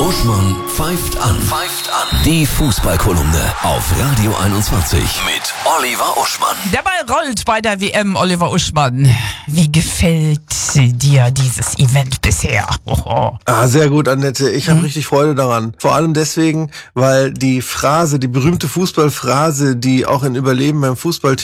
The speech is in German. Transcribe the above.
Uschmann pfeift an. Die Fußballkolumne auf Radio 21 mit Oliver Uschmann. Der Ball rollt bei der WM, Oliver Uschmann. Wie gefällt dir dieses Event bisher? Sehr gut, Annette. Ich habe richtig Freude daran. Vor allem deswegen, weil die Phrase, die berühmte Fußballphrase, die auch in Überleben beim Fußball